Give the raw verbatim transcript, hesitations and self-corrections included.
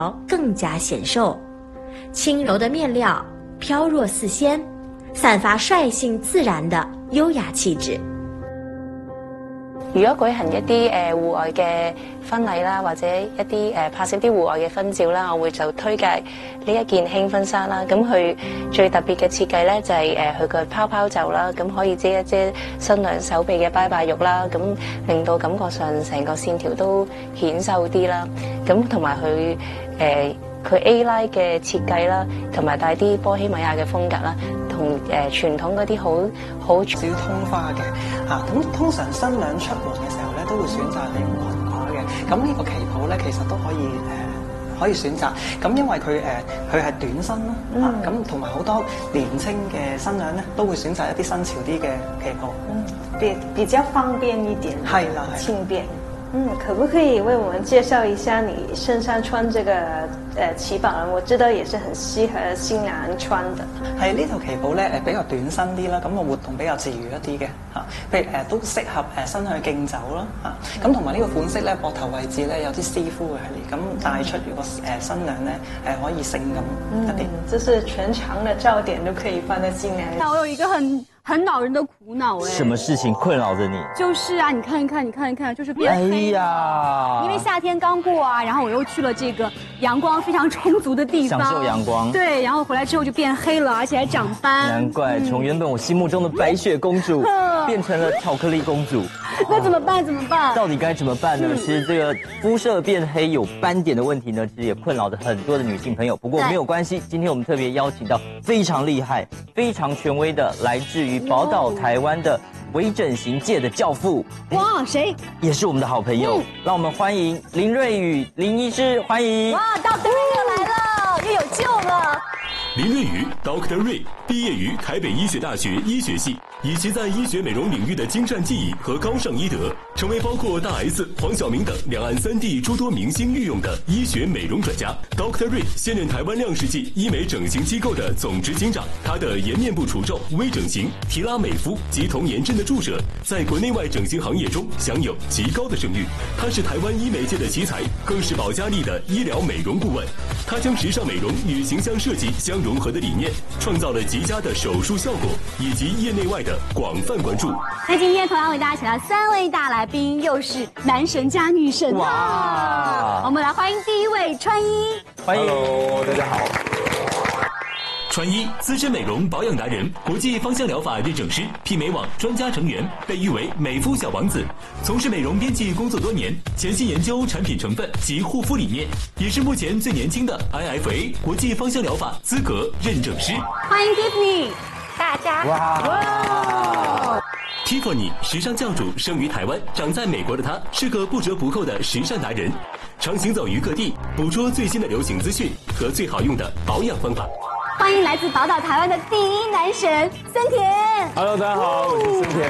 更加显瘦，轻柔的面料飘若似仙，散發率性自然的優雅氣質。 如果舉行一啲誒戶外嘅婚禮啦，或者一啲誒拍攝啲戶外嘅婚照啦，我會就推介呢一件輕婚紗啦。咁佢最特別嘅設計咧就係誒佢個泡泡袖啦，咁可以遮一遮新娘手臂嘅拜拜肉啦，咁令到感覺上成個線條都顯瘦啲啦。咁同埋佢誒佢 A 拉嘅設計啦，同埋帶啲波希米亞嘅風格啦，同誒傳統嗰啲好好少通花嘅嚇。咁通常新娘出門嘅時候咧，都會選擇呢個裙褂嘅。咁呢個旗袍咧，其實都可以誒、呃、可以選擇。咁因為佢誒佢係短身啦，嚇咁同埋好多年輕嘅新娘咧，都會選擇一啲新潮啲嘅旗袍， 嗯，比比較方便一點， 係啦， 輕便。嗯，可不可以為我們介紹一下你身上穿這個呃旗袍呢？我知道也是很適合新娘穿的。 係呢套旗袍咧誒比較短身啲啦，咁個活動比較自如一啲嘅嚇，譬如誒、呃、都適合誒新娘去敬酒啦嚇，咁同埋呢個款式咧膊頭位置咧有啲絲膚嘅系列，咁帶出如果誒新娘咧誒可以性感一啲， 嗯，就是全場的焦點都可以放在新娘。 那我有一個很很惱人的苦惱哎， 什麼事情困擾着你？ 就是啊，你看一看，你看一看，就是變黑。 哎呀， 因為夏天剛過啊，然後我又去了這個陽光非常充足的地方， 享受陽光。 對，然後回來之後就變黑了，而且還長斑。 難怪從原本我心目中的白雪公主，嗯、變成了巧克力公主。 那怎麼辦？怎麼辦？ 到底該怎麼辦呢？嗯、其實這個膚色變黑有斑點的問題呢，其實也困擾着很多的女性朋友。不過沒有關係，今天我們特別邀請到非常厲害、非常權威的，來自於寶島台灣的微整形界的教父。 哇，誰？ 也是我們的好朋友。嗯、讓我們歡迎林瑞宇林醫師，歡迎。 哇，Doctor Ray又來了，又有救了。 林瑞宇 Doctor Ray 畢業於台北醫學大學醫學系，以其在醫學美容領域的精湛技藝和高尚醫德，成為包括大 S、黃曉明等兩岸三地諸多明星御用的醫學美容專家。Doctor Ray 現任台灣亮世紀醫美整形機構的總執行長，他的顏面部除皺、微整形、提拉美膚及童顏針的注射，在國內外整形行業中享有極高的聲譽。他是台灣醫美界的奇才，更是保嘉利的醫療美容顧問。他將時尚美容與形象設計相融合的理念，創造了極佳的手術效果，以及業內外的廣泛關注。 那今天同樣為大家請到三位大來賓，又是男神加女神。哇！我們來歡迎第一位川一。 歡迎 ，Hello， 大家好。 川一，資深美容保養達人，國際芳香療法認證師，媲美網專家成員，被譽為美膚小王子。從事美容編輯工作多年，潛心研究產品成分及護膚理念，也是目前最年輕的 I F A 國際芳香療法資格認證師。 歡迎 Tiffany， 大家哇！哇 Tiffany 時尚教主，生於台灣，長在美國的她是個不折不扣的時尚達人，常行走於各地，捕捉最新的流行資訊和最好用的保養方法。 歡迎來自寶島台灣的第一男神森田。 Hello， 大家好，我是森田。